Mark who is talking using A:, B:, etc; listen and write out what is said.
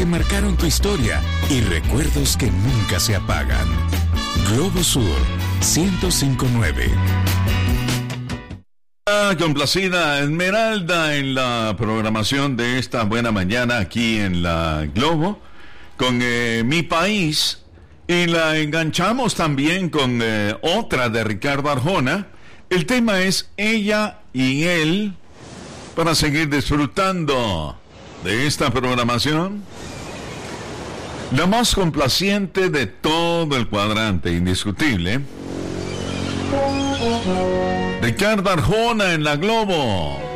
A: marcaron tu historia y recuerdos que nunca se apagan. Globo Sur 105.9.
B: Complacida Esmeralda en la programación de esta buena mañana aquí en la Globo con Mi País, y la enganchamos también con otra de Ricardo Arjona. El tema es Ella y Él, para seguir disfrutando de esta programación, la más complaciente de todo el cuadrante, indiscutible. Ricardo Arjona en la Globo.